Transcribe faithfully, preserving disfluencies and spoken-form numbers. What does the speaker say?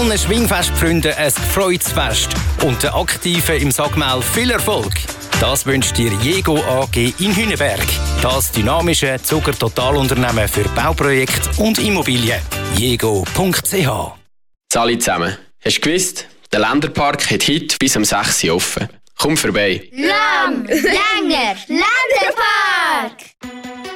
allen Schwingfestfreunden ein gefreutes Fest und den Aktiven im Sagmel viel Erfolg. Das wünscht dir Jego A G in Hünenberg. Das dynamische Zucker-Totalunternehmen für Bauprojekte und Immobilien. jego punkt c h. Alle zusammen. Hast du gewusst, der Länderpark hat heute bis um sechs Uhr offen. Komm vorbei. Lang, länger, Länderpark!